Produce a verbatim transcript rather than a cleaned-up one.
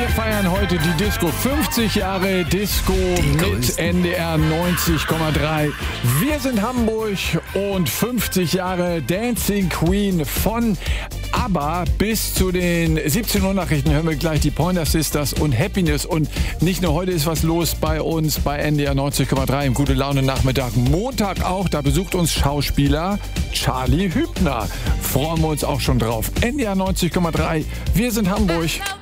feiern heute die Disco. fünfzig Jahre Disco mit N D R neunzig Komma drei. Wir sind Hamburg und fünfzig Jahre Dancing Queen von ABBA bis zu den siebzehn Uhr Nachrichten hören wir gleich die Pointer Sisters und Happiness. Und nicht nur heute ist was los bei uns bei N D R neunzig Komma drei im Gute Laune Nachmittag. Montag auch, da besucht uns Schauspieler Charlie Hübner. Freuen wir uns auch schon drauf. N D R neunzig Komma drei, wir sind Hamburg.